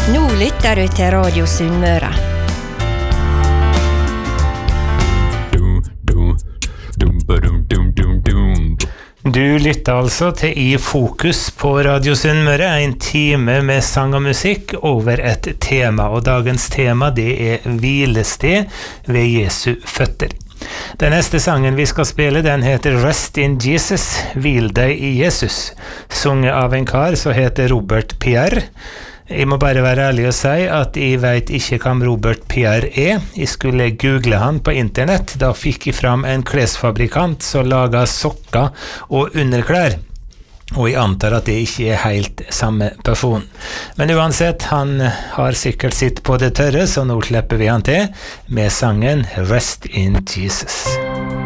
Nå lytter du til Radio Sunnmøre. Du lytter altså til I Fokus på Radio Sunnmøre, en time med sang og musikk over et tema, og dagens tema det hvilested ved Jesu føtter. Den neste sangen vi skal spille, den heter Rest in Jesus, hvil deg I Jesus, sunget av en kar som heter Robert Pierre. Jeg må bare være ærlig og si at jeg vet ikke hvem Robert Pierre Jeg skulle google han på internett, da fikk jeg fram en klesfabrikant som laget sokker og underklær. Og jeg antar at det ikke helt samme person. Men uansett, han har sikkert sitt på det tørre, så nå slipper vi han til med sangen Rest in Jesus.